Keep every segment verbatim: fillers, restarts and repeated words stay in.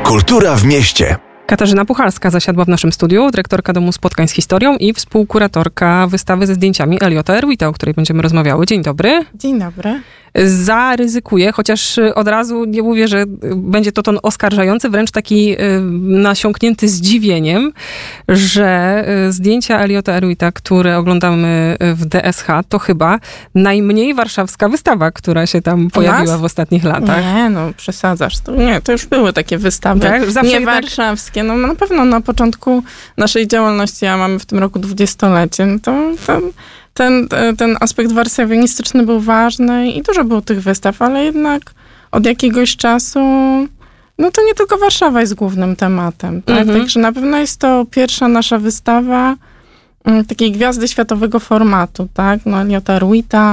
Kultura w mieście. Katarzyna Puchalska zasiadła w naszym studiu, dyrektorka Domu Spotkań z Historią i współkuratorka wystawy ze zdjęciami Eliota Erwita, o której będziemy rozmawiały. Dzień dobry. Dzień dobry. Zaryzykuję, chociaż od razu nie mówię, że będzie to ton oskarżający, wręcz taki nasiąknięty zdziwieniem, że zdjęcia Eliota Erwita, które oglądamy w D S H, to chyba najmniej warszawska wystawa, która się tam pojawiła w ostatnich latach. Nie, no przesadzasz. To nie, to już były takie wystawy tak? Zawsze nie warszawskie. No na pewno na początku naszej działalności, a mamy w tym roku dwudziestolecie, no to, to ten, ten aspekt warszawianistyczny był ważny i dużo było tych wystaw, ale jednak od jakiegoś czasu, no to nie tylko Warszawa jest głównym tematem, tak? Mhm. Także na pewno jest to pierwsza nasza wystawa m, takiej gwiazdy światowego formatu, tak? No Eliota Erwita,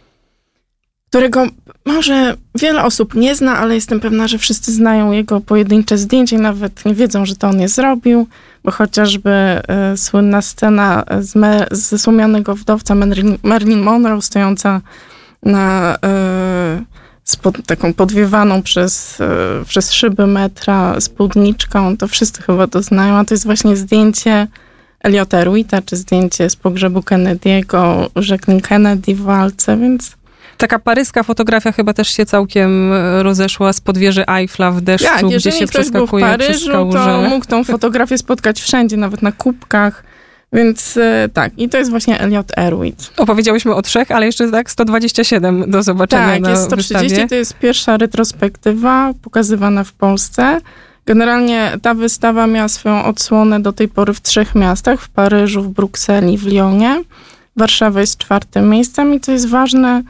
którego może wiele osób nie zna, ale jestem pewna, że wszyscy znają jego pojedyncze zdjęcia i nawet nie wiedzą, że to on je zrobił, bo chociażby y, słynna scena z me, ze Słomianego Wdowca Marilyn, Marilyn Monroe stojąca na, y, z pod, taką podwiewaną przez, y, przez szyby metra spódniczką, to wszyscy chyba to znają, a to jest właśnie zdjęcie Eliota Erwita, czy zdjęcie z pogrzebu Kennedy'ego, Jacqueline Kennedy w walce, więc taka paryska fotografia chyba też się całkiem rozeszła z wieży Eiffla w deszczu, tak, gdzie się przeskakuje był w Paryżu, przez kałużę. To mógł tą fotografię spotkać wszędzie, nawet na kubkach. Więc tak, i to jest właśnie Eliot Erwit. Opowiedziałyśmy o trzech, ale jeszcze tak sto dwadzieścia siedem do zobaczenia tak, na jest sto trzydzieści, wystawie. To jest pierwsza retrospektywa pokazywana w Polsce. Generalnie ta wystawa miała swoją odsłonę do tej pory w trzech miastach, w Paryżu, w Brukseli, w Lyonie. Warszawa jest czwartym miejscem i co jest ważne,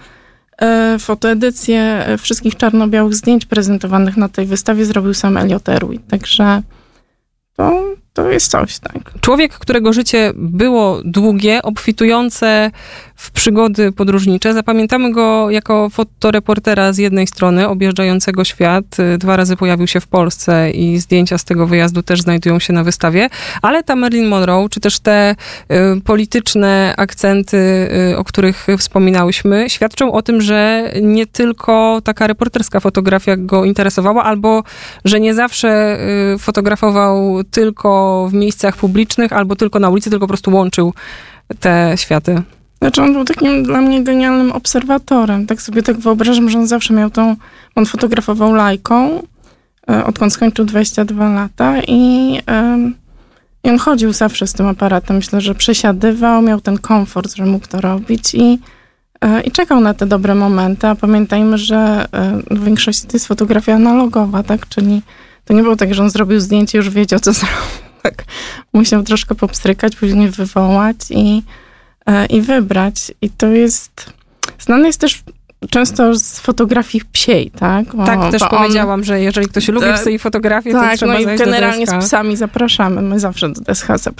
fotoedycję wszystkich czarno-białych zdjęć prezentowanych na tej wystawie zrobił sam Eliot Erwit. Także to, to jest coś, tak. Człowiek, którego życie było długie, obfitujące w przygody podróżnicze. Zapamiętamy go jako fotoreportera z jednej strony, objeżdżającego świat. Dwa razy pojawił się w Polsce i zdjęcia z tego wyjazdu też znajdują się na wystawie. Ale ta Marilyn Monroe, czy też te y, polityczne akcenty, y, o których wspominałyśmy, świadczą o tym, że nie tylko taka reporterska fotografia go interesowała, albo że nie zawsze y, fotografował tylko w miejscach publicznych, albo tylko na ulicy, tylko po prostu łączył te światy. Znaczy on był takim dla mnie genialnym obserwatorem. Tak sobie tak wyobrażam, że on zawsze miał tą... On fotografował Leiką, odkąd skończył dwadzieścia dwa lata i, i on chodził zawsze z tym aparatem. Myślę, że przesiadywał, miał ten komfort, że mógł to robić i, i czekał na te dobre momenty. A pamiętajmy, że w większości to jest fotografia analogowa, tak? Czyli to nie było tak, że on zrobił zdjęcie, już wiedział, co zrobił. Tak. Musiał troszkę popstrykać, później wywołać i i wybrać. I to jest... Znane jest też często z fotografii psiej, tak? Bo, tak, też on, powiedziałam, że jeżeli ktoś lubi psy i fotografię, tak, to trzeba no i zajść generalnie do D S H. z psami zapraszamy. My zawsze do D S H